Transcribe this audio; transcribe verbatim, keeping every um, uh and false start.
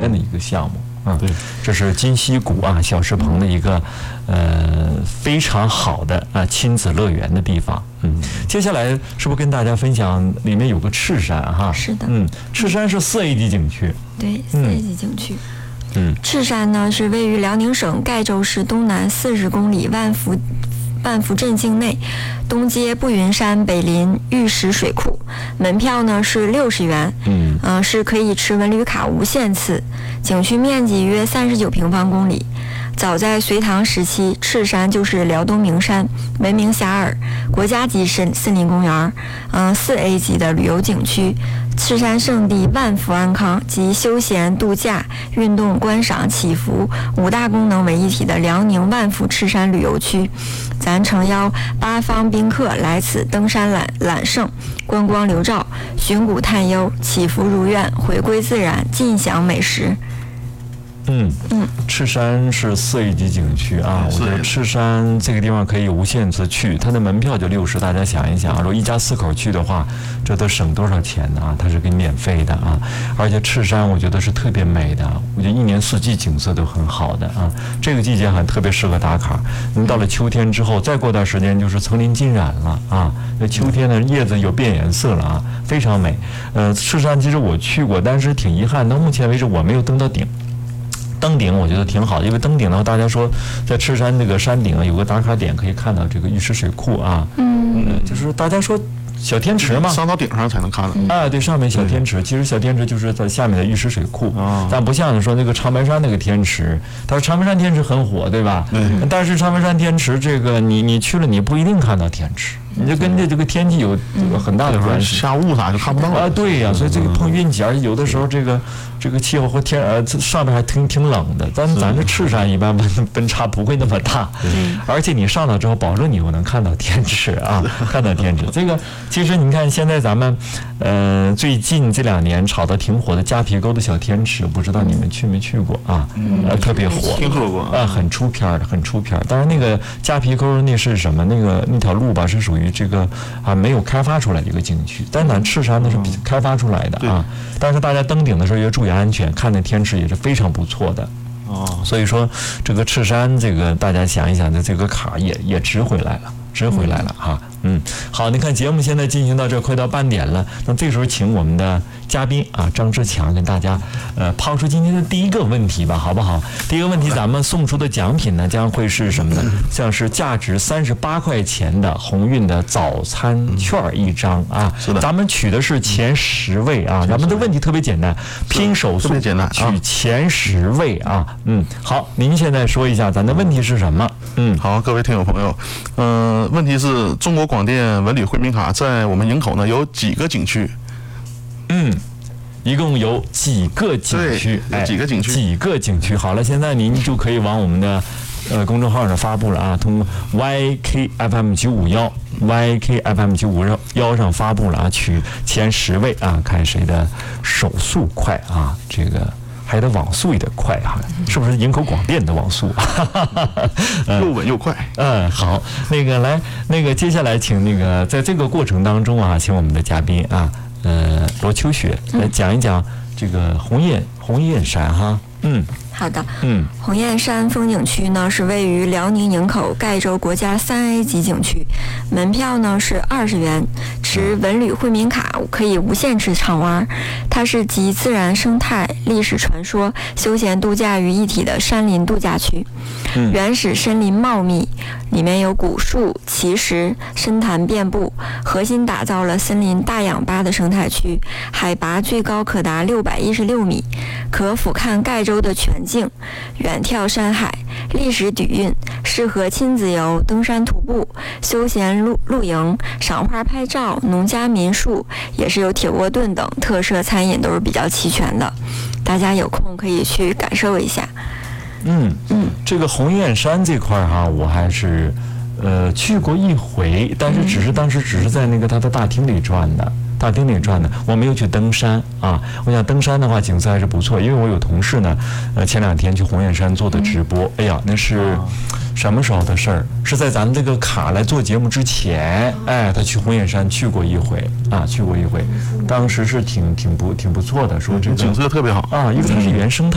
天的一个项目。啊，对，这是金溪谷啊小石棚的一个呃非常好的啊亲子乐园的地方。嗯，接下来是不是跟大家分享里面有个赤山哈？ 是的， 嗯，赤山是四 A 级景区。 对，四 A 级景区。 嗯， 赤山呢是位于辽宁省盖州市东南四十公里万福万福镇境内，东接步云山，北临玉石水库。门票呢是六十元，嗯、呃，是可以持文旅卡无限次。景区面积约三十九平方公里。早在隋唐时期，赤山就是辽东名山，闻名遐迩，国家级森森林公园，嗯，四 A 级的旅游景区。赤山圣地万福安康集休闲度假、运动观赏、祈福五大功能为一体的辽宁万福赤山旅游区，咱诚邀八方宾客来此登山揽揽胜、观光留照、寻古探幽、祈福如愿、回归自然、尽享美食。 嗯嗯，赤山是四 A 级景区啊，我觉得赤山这个地方可以无限次去，它的门票就六十，大家想一想，如果一家四口去的话，这都省多少钱呢啊？它是给免费的啊，而且赤山我觉得是特别美的，我觉得一年四季景色都很好的啊，这个季节还特别适合打卡。你到了秋天之后，再过段时间就是层林尽染了啊，那秋天的叶子有变颜色了啊，非常美。呃，赤山其实我去过，但是挺遗憾，到目前为止我没有登到顶。登顶我觉得挺好的，因为登顶的话，大家说在赤山这个山顶啊，有个打卡点可以看到这个玉石水库啊，嗯，呃、就是大家说小天池嘛， 上到顶上才能看到。 啊，对，上面小天池，其实小天池就是在下面的玉石水库，啊，但不像你说那个长白山那个天池，他说长白山天池很火，对吧？嗯，但是长白山天池这个你你去了，你不一定看到天池。你就跟这这个天气有有很大的关系， 下雾啥就看不到了啊。对呀、啊，所以这个碰运气，而且有的时候这个这个气候和天呃上面还挺挺冷的，但咱这赤山一般温温差不会那么大，而且你上到之后，保证你又能看到天池啊，看到天池。这个其实你看现在咱们呃最近这两年炒得挺火的夹皮沟的小天池，不知道你们去没去过啊？呃，特别火， 听说过啊，很出片的，很出片。当然那个夹皮沟那是什么？那个那条路吧是属于这个啊没有开发出来的一个景区，但咱赤山呢是比开发出来的啊。但是大家登顶的时候也注意安全，看那天池也是非常不错的哦。所以说这个赤山这个大家想一想，这这个卡也也值回来了，值回来了哈。嗯，好，你看节目现在进行到这快到半点了，那这时候请我们的嘉宾啊张志强跟大家呃抛出今天的第一个问题吧，好不好？第一个问题，咱们送出的奖品呢将会是什么呢？像是价值三十八块钱的鸿运的早餐券一张啊。是的，咱们取的是前十位啊，咱们的问题特别简单，拼手速， 简单， 取前十位啊。嗯，好，您现在说一下咱的问题是什么？嗯， 好，各位听友朋友，嗯、呃，问题是中国广电文旅惠民卡在我们营口呢有几个景区？ 嗯，一共有几个景区？ 哎，几个景区？ 几个景区？好了，现在您就可以往我们的呃公众号上发布了啊，通过 Y K F M 九五幺 Y K F M 九五幺上发布了啊，取前十位啊，看谁的手速快啊，这个。还得网速也得快哈、啊，是不是营口广电的网速？ 又稳又快。 嗯，好，那个来，那个接下来请那个在这个过程当中啊，请我们的嘉宾啊，呃，罗秋雪来讲一讲这个鸿雁鸿雁山哈。嗯， 好的。嗯，鸿雁山风景区呢是位于辽宁营口盖州国家三 A 级景区，门票呢是二十元，持文旅惠民卡可以无限次畅玩。它是集自然生态、历史传说、休闲度假于一体的山林度假区。嗯、原始森林茂密，里面有古树、奇石、深潭遍布，核心打造了森林大氧吧的生态区，海拔最高可达六百一十六米，可俯瞰盖州的全境，远眺山海，历史底蕴，适合亲子游、登山徒步、休闲露露营、赏花拍照、农家民宿，也是有铁锅炖等特色餐饮都是比较齐全的，大家有空可以去感受一下。 嗯嗯，这个鸿雁山这块哈、啊，我还是呃去过一回，但是只是当时只是在那个它的大厅里转的。大厅里转的，我没有去登山啊。我想登山的话，景色还是不错，因为我有同事呢，呃，前两天去鸿雁山做的直播。哎呀，那是什么时候的事儿？是在咱们这个卡来做节目之前，哎，他去鸿雁山去过一回啊，去过一回，当时是挺挺不挺不错的，说这个景色特别好啊，因为它是原生态。